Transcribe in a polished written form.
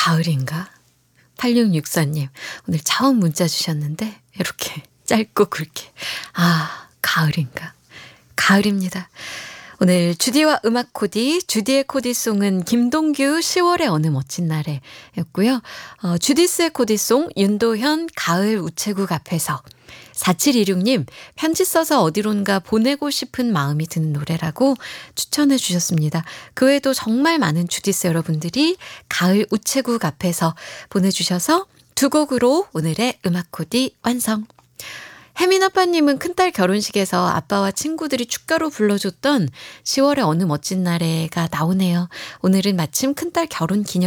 가을인가? 8664님, 오늘 처음 문자 주셨는데, 이렇게 짧고 굵게. 아, 가을인가? 가을입니다. 오늘 주디와 음악 코디, 주디의 코디송은 김동규 10월의 어느 멋진 날에 였고요. 주디스의 코디송 윤도현 가을 우체국 앞에서 4726님 편지 써서 어디론가 보내고 싶은 마음이 드는 노래라고 추천해 주셨습니다. 그 외에도 정말 많은 주디스 여러분들이 가을 우체국 앞에서 보내주셔서 두 곡으로 오늘의 음악 코디 완성. 혜민 아빠님은 큰딸 결혼식에서 아빠와 친구들이 축가로 불러줬던 10월의 어느 멋진 날에가 나오네요. 오늘은 마침 큰딸 결혼 기념